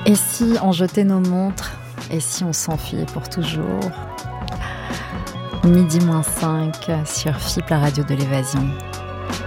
Et si on jetait nos montres? Et si on s'enfuyait pour toujours? Midi -5 sur FIP, la radio de l'évasion.